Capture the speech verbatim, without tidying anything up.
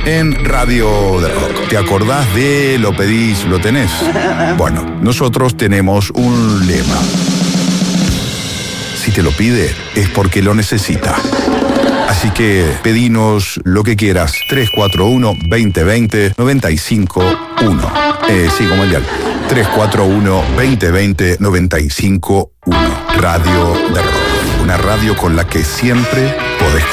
en Radio del Rock. ¿Te acordás de lo pedís, lo tenés? Bueno, nosotros tenemos un lema. Si te lo pide, es porque lo necesita. Así que pedinos lo que quieras. tres cuatro uno, veinte veinte, noventa y cinco uno. Eh, sí, como el dial. tres cuatro uno, veinte veinte, noventa y cinco uno. Radio de Rock. Una radio con la que siempre podés